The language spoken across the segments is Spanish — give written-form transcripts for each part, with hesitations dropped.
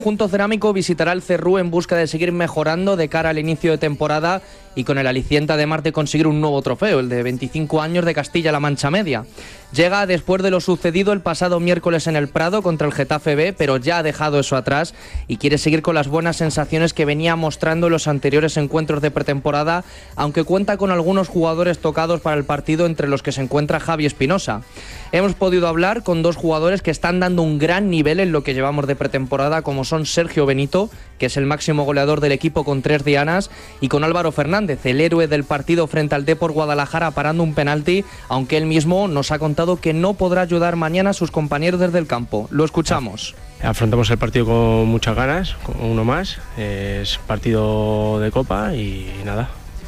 Junto Cerámico visitará el Cerrú en busca de seguir mejorando de cara al inicio de temporada y con el aliciente además de conseguir un nuevo trofeo, el de 25 años de Castilla-La Mancha Media. Llega después de lo sucedido el pasado miércoles en el Prado contra el Getafe B, pero ya ha dejado eso atrás y quiere seguir con las buenas sensaciones que venía mostrando en los anteriores encuentros de pretemporada, aunque cuenta con algunos jugadores tocados para el partido, entre los que se encuentra Javi Espinosa. Hemos podido hablar con dos jugadores que están dando un gran nivel en lo que llevamos de pretemporada, como son Sergio Benito, que es el máximo goleador del equipo con 3 dianas, y con Álvaro Fernández, el héroe del partido frente al Depor Guadalajara parando un penalti, aunque él mismo nos ha contado que no podrá ayudar mañana a sus compañeros desde el campo. Lo escuchamos. Afrontamos el partido con muchas ganas, con uno más. Es partido de Copa y nada,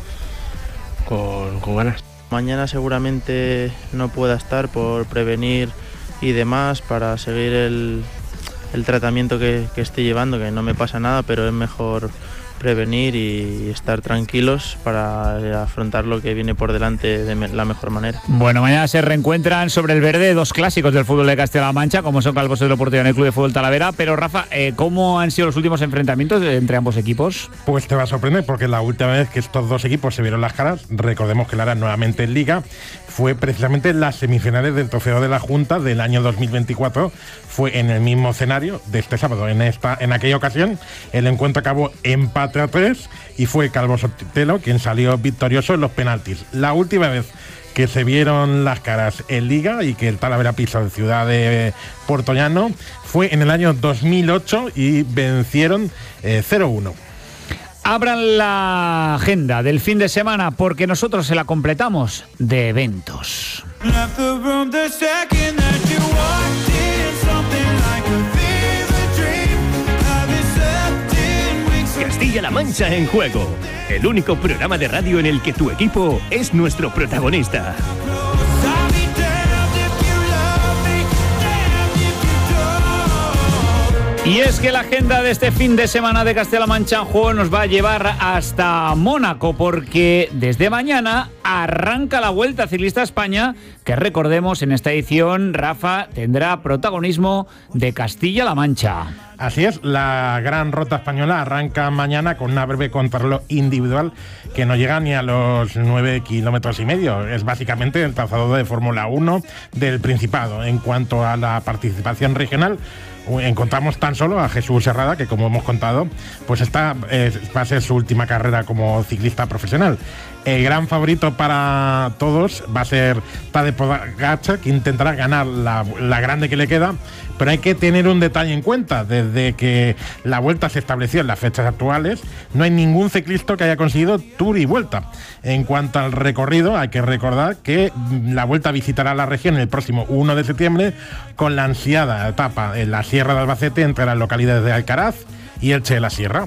con ganas. Mañana seguramente no pueda estar por prevenir y demás, para seguir el tratamiento que estoy llevando, que no me pasa nada, pero es mejor prevenir y estar tranquilos para afrontar lo que viene por delante de la mejor manera. Bueno, mañana se reencuentran sobre el verde dos clásicos del fútbol de Castilla-La Mancha, como son Calvo Sotelo Portero en el Club de Fútbol Talavera. Pero Rafa, ¿cómo han sido los últimos enfrentamientos entre ambos equipos? Pues te va a sorprender, porque la última vez que estos dos equipos se vieron las caras, recordemos que la harán nuevamente en Liga, fue precisamente en las semifinales del Trofeo de la Junta del año 2024. Fue en el mismo escenario de este sábado. En aquella ocasión el encuentro acabó empate a 3 y fue Calvo Sotelo quien salió victorioso en los penaltis. La última vez que se vieron las caras en Liga y que el Talavera pisó en Ciudad de Puerto Llano fue en el año 2008 y vencieron 0-1. Abran la agenda del fin de semana, porque nosotros se la completamos de eventos. Castilla-La Mancha en juego, el único programa de radio en el que tu equipo es nuestro protagonista. Y es que la agenda de este fin de semana de Castilla-La Mancha en juego nos va a llevar hasta Mónaco, porque desde mañana arranca la Vuelta Ciclista a España, que recordemos en esta edición, Rafa, tendrá protagonismo de Castilla-La Mancha. Así es, la gran ruta española arranca mañana con una breve contrarreloj individual que no llega ni a los 9,5 kilómetros. Es básicamente el trazado de Fórmula 1 del Principado. En cuanto a la participación regional, encontramos tan solo a Jesús Herrada, que como hemos contado, pues esta va a ser su última carrera como ciclista profesional. El gran favorito para todos va a ser Tadej Pogačar, que intentará ganar la grande que le queda, pero hay que tener un detalle en cuenta. Desde que la Vuelta se estableció en las fechas actuales, no hay ningún ciclista que haya conseguido Tour y Vuelta. En cuanto al recorrido, hay que recordar que la Vuelta visitará la región el próximo 1 de septiembre con la ansiada etapa en la Sierra de Albacete, entre las localidades de Alcaraz y Elche de la Sierra.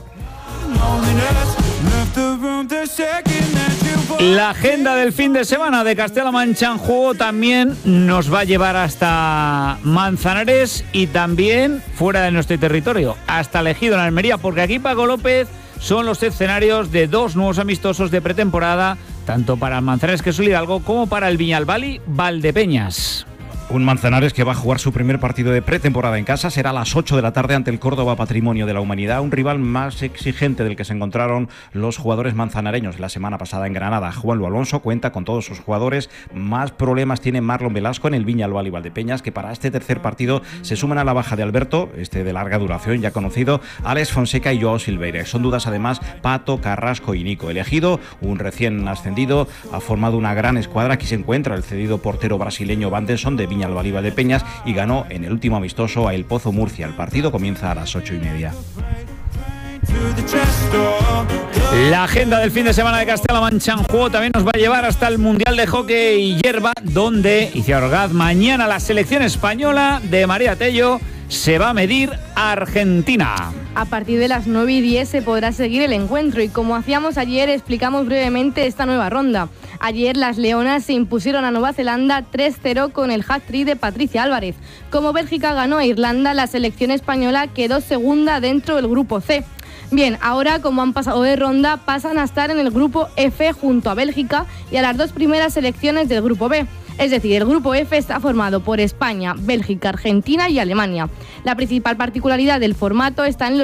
La agenda del fin de semana de Castilla-La Mancha en juego también nos va a llevar hasta Manzanares y también fuera de nuestro territorio, hasta el Ejido en Almería, porque aquí Paco López son los escenarios de dos nuevos amistosos de pretemporada, tanto para el Manzanares, que es un Hidalgo, como para el Viñalbali Valdepeñas. Un Manzanares que va a jugar su primer partido de pretemporada en casa. Será a las 8 de la tarde ante el Córdoba Patrimonio de la Humanidad, un rival más exigente del que se encontraron los jugadores manzanareños la semana pasada en Granada. Juanlu Alonso cuenta con todos sus jugadores. Más problemas tiene Marlon Velasco en el Viñalbali Valdepeñas, que para este tercer partido se suman a la baja de Alberto, de larga duración ya conocido, Alex Fonseca y Joao Silveira. Son dudas además Pato, Carrasco y Nico. El Ejido, un recién ascendido, ha formado una gran escuadra. Aquí se encuentra el cedido portero brasileño Vanderson de Viñalbali Valdepeñas y ganó en el último amistoso a El Pozo Murcia. El partido comienza a las 8:30. La agenda del fin de semana de Castilla-La Mancha en juego también nos va a llevar hasta el Mundial de Hockey y Hierba, donde Iciar Orgaz, mañana la selección española de María Tello se va a medir a Argentina. A partir de las 9:10 se podrá seguir el encuentro y, como hacíamos ayer, explicamos brevemente esta nueva ronda. Ayer las Leonas se impusieron a Nueva Zelanda 3-0 con el hat-trick de Patricia Álvarez. Como Bélgica ganó a Irlanda, la selección española quedó segunda dentro del grupo C. Bien, ahora como han pasado de ronda, pasan a estar en el grupo F junto a Bélgica y a las dos primeras selecciones del grupo B. Es decir, el grupo F está formado por España, Bélgica, Argentina y Alemania. La principal particularidad del formato está en